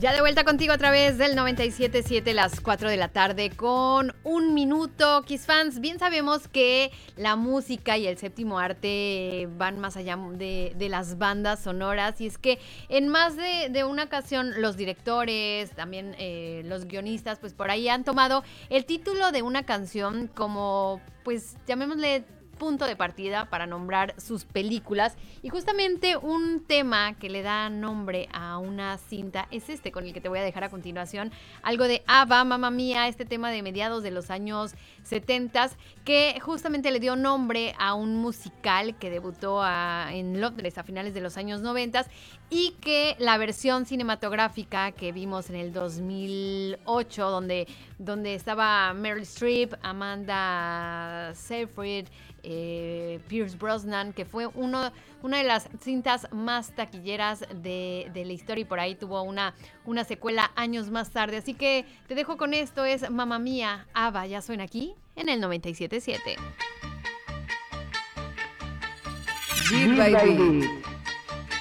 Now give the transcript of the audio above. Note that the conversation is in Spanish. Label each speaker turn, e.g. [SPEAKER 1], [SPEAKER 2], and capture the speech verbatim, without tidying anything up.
[SPEAKER 1] Ya de vuelta contigo a través del noventa y siete punto siete, las cuatro de la tarde con un minuto. Kiss fans, bien sabemos que la música y el séptimo arte van más allá de, de las bandas sonoras, y es que en más de, de una ocasión los directores, también eh, los guionistas, pues por ahí han tomado el título de una canción como, pues llamémosle, punto de partida para nombrar sus películas, y justamente un tema que le da nombre a una cinta es este con el que te voy a dejar a continuación, algo de ABBA, Mamma Mía, este tema de mediados de los años setenta, que justamente le dio nombre a un musical que debutó a, en Londres a finales de los años noventa, y que la versión cinematográfica que vimos en el dos mil ocho, donde, donde estaba Meryl Streep, Amanda Seyfried, Eh, Pierce Brosnan, que fue uno, una de las cintas más taquilleras de, de la historia, y por ahí tuvo una, una secuela años más tarde. Así que te dejo con esto, es Mamma Mía, ABBA, ya suena aquí en el noventa y siete punto siete.
[SPEAKER 2] G, baby.